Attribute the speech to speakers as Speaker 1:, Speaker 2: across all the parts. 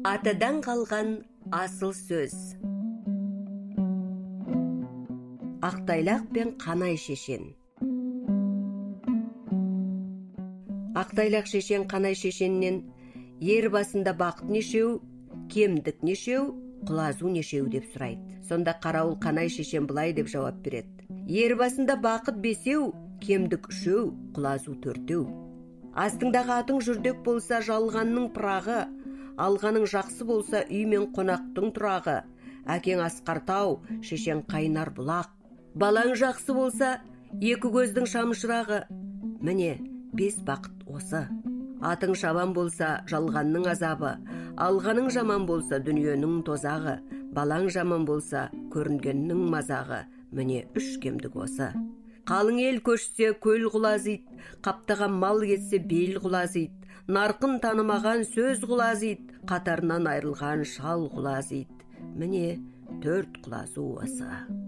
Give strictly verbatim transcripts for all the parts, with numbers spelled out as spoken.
Speaker 1: Атадан қалған асыл сөз. Ақтайлақ пен Қанай шешен. Ақтайлақ шешен Қанай шешеннен ер басында бақыт нешеу, кемдік нешеу, құлазу нешеу деп сұрайды. Сонда қарауыл Қанай шешен былай деп жауап береді. Ер басында бақыт бесеу, кемдік үшеу, құлазу төртеу. Астыңдағы атың жүрдек болса жалғанның пырағы, алғаның жақсы болса үй мен қонақтың тұрағы. Әкең асқартау, шешен қайнар бұлақ. Балаң жақсы болса екі көздің шамшырағы. Міне, бес бақыт осы. Атың шабан болса жалғанның азабы, алғаның жаман болса дүниенің тозағы, балаң жаман болса көрінгеннің мазағы. Міне, үш кемдік осы. Қалың ел көшсе көл құлазиды, қаптаған мал кетсе бел құлазиды, нарқын танымаған сөз құлазиды, қатарынан айрылған шал құлазиды. Міне, төрт құлазу осы.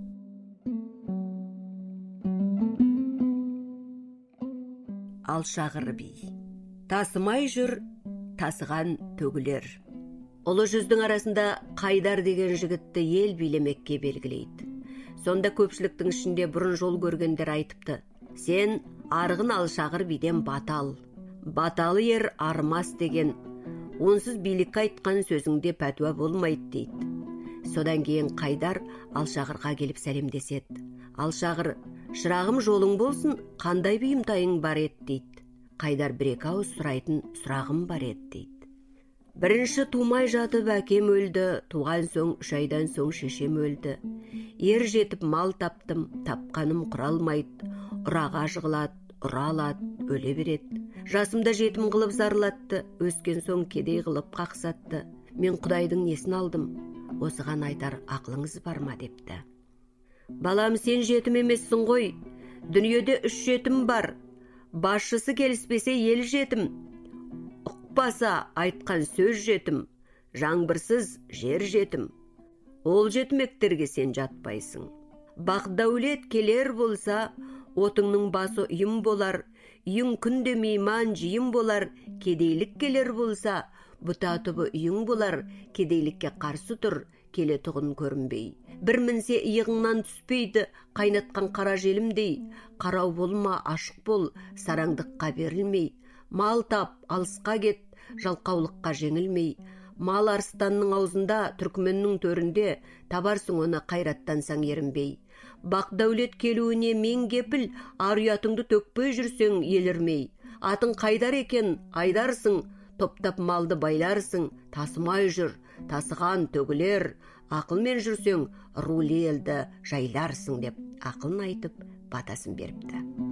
Speaker 1: Алшағыр би. Тасымай жүр, тасыған төгілер. Ұлы жүздің арасында Қайдар деген жігітті ел билемекке белгілейді. Сонда көпшіліктің ішінде бұрын жол көргендер айтыпты: сен арғын Алшағыр биден батал. Баталы ер армас деген, онсыз билікке айтқан сөзіңде пәтуа болмайды дейді. Содан кейін Қайдар Алшағырға келіп сәлемдеседі. Алшағыр: шырағым жолың болсын, қандай бұйымтайың бар еді дейді. Қайдар бір-екі ауыз сұрайтын сұрағым бар еді дейді. Бірінші тумай жатып әкем өлді, туған соң үш айдан соң шешем өлді. Ер жетіп мал таптым, тапқаным құралмайды. Ұраға жығылады, ұра алады, өле береді. Жасымда жетім қылып зарлатты, өскен соң кедей қылып қақсатты. Мен Құдайдың несін алдым, осыған айтар ақылыңыз бар ма депті. Балам, сен жетім емессің ғой, дүниеде үш жетім бар. Басшысы келіспесе ел жетім, ұқпаса айтқан сөз жетім, жаңбырсыз жер жетім. Ол жетімектерге сен жатпайсың. Бақ дәулет келер болса, отыңның басы үйім болар, үйің күнде мейман жиын болар. Кедейлік келер болса, бұта түбі үйің болар, кедейлікке қарсы тұр, келе тұғын көрінбей. Бір мінсе иығыңнан түспейді, қайнатқан қара желімдей. Қарау болма, ашық бол, сараңдыққа берілмей. Мал тап, алысқа кет, жалқаулыққа жеңілмей. Мал арыстанның аузында, түркменнің төрінде, табарсың оны қайраттансаң ерінбей. Бақ дәулет келуіне мен кепіл, ар ұятыңды төкпей жүрсең елірмей. Атың Қайдар екен, айдарсың, топтап малды байларсың. Тасымай жүр, тасыған төгілер, ақылмен жүрсең рулы елді жайларсың деп ақылын айтып батасын беріпті.